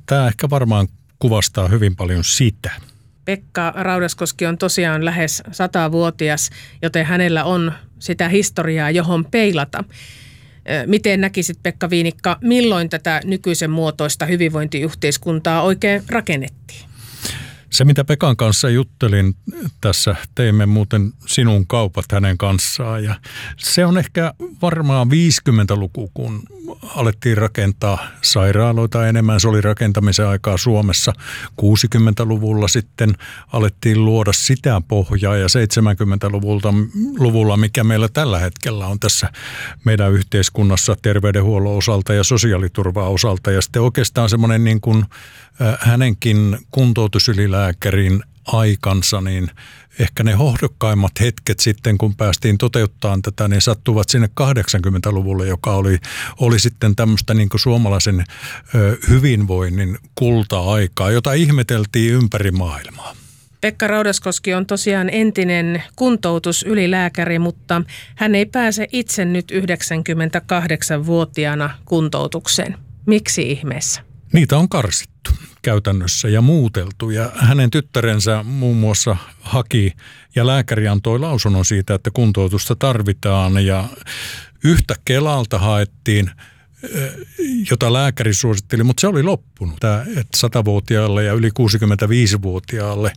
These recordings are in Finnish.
tämä ehkä varmaan kuvastaa hyvin paljon sitä. Pekka Raudaskoski on tosiaan lähes 100-vuotias, joten hänellä on sitä historiaa, johon peilata. Miten näkisit, Pekka Viinikka, milloin tätä nykyisen muotoista hyvinvointiyhteiskuntaa oikein rakennettiin? Se, mitä Pekan kanssa juttelin tässä, teimme muuten sinun kaupat hänen kanssaan ja se on ehkä varmaan 50-luku, kun alettiin rakentaa sairaaloita enemmän. Se oli rakentamisen aikaa Suomessa. 60-luvulla sitten alettiin luoda sitä pohjaa ja 70-luvulla, mikä meillä tällä hetkellä on tässä meidän yhteiskunnassa terveydenhuollon osalta ja sosiaaliturvaa osalta. Ja sitten oikeastaan semmoinen niin kuin hänenkin kuntoutusylilääkärin aikansa, niin ehkä ne hohdokkaimmat hetket sitten, kun päästiin toteuttamaan tätä, niin sattuvat sinne 80-luvulle, joka oli sitten tämmöistä niin kuin suomalaisen hyvinvoinnin kulta-aikaa, jota ihmeteltiin ympäri maailmaa. Pekka Raudaskoski on tosiaan entinen kuntoutusylilääkäri, mutta hän ei pääse itse nyt 98-vuotiaana kuntoutukseen. Miksi ihmeessä? Niitä on karsittu käytännössä ja muuteltu ja hänen tyttärensä muun muassa haki ja lääkäri antoi lausunnon siitä, että kuntoutusta tarvitaan ja yhtä Kelalta haettiin, jota lääkäri suositteli, mutta se oli loppunut. Että 100-vuotiaalle ja yli 65-vuotiaalle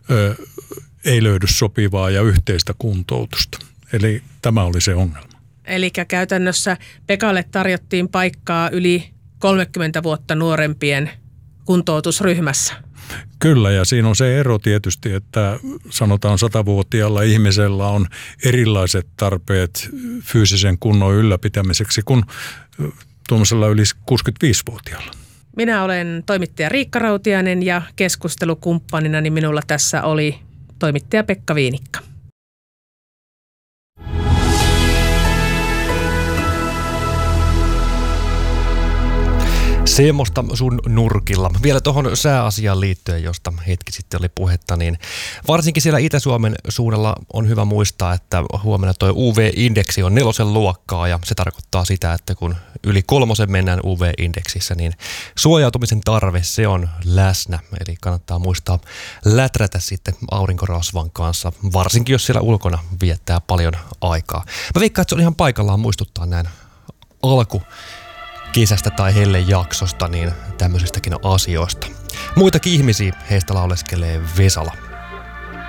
ei löydy sopivaa ja yhteistä kuntoutusta. Eli tämä oli se ongelma. Eli käytännössä Pekalle tarjottiin paikkaa yli 30 vuotta nuorempien kuntoutusryhmässä. Kyllä, ja siinä on se ero tietysti, että sanotaan 100-vuotiaalla ihmisellä on erilaiset tarpeet fyysisen kunnon ylläpitämiseksi kuin tuollaisella yli 65-vuotiaalla. Minä olen toimittaja Riikka Rautiainen ja keskustelukumppanina minulla tässä oli toimittaja Pekka Viinikka. Semmoista sun nurkilla. Vielä tuohon sääasiaan liittyen, josta hetki sitten oli puhetta, niin varsinkin siellä Itä-Suomen suunnalla on hyvä muistaa, että huomenna tuo UV-indeksi on 4 luokkaa ja se tarkoittaa sitä, että kun yli 3 mennään UV-indeksissä, niin suojautumisen tarve se on läsnä. Eli kannattaa muistaa läträtä sitten aurinkorasvan kanssa, varsinkin jos siellä ulkona viettää paljon aikaa. Mä veikkaan, että se on ihan paikallaan muistuttaa näin kesästä tai hellejaksosta, niin tämmöisistäkin asioista. Muitakin ihmisiä heistä lauleskelee Vesala.